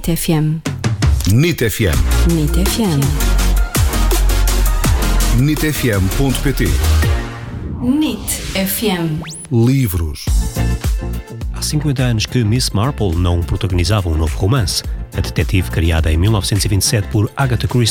NIT FM. NIT FM. NIT FM. NITfm.pt. NIT FM. Livros. Há 50 anos que Miss Marple não protagonizava um novo romance. A detetive, criada em 1927 por Agatha Christie,